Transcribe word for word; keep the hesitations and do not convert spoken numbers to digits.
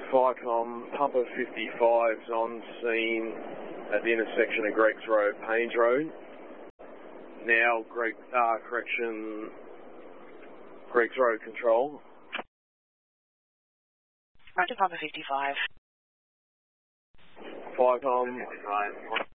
Five Tom, Papa fifty-five's on scene at the intersection of Greggs Road, Paynes Road. Now, Greg, uh, correction, Greggs Road Control. Roger, Papa fifty-five. Five Tom.